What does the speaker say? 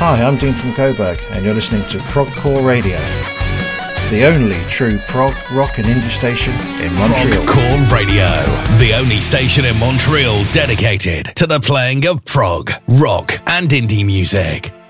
Hi, I'm Dean from Coburg, and you're listening to Progcore Radio, the only true prog, rock and indie station in Montreal. Progcore Radio, the only station in Montreal dedicated to the playing of prog, rock and indie music.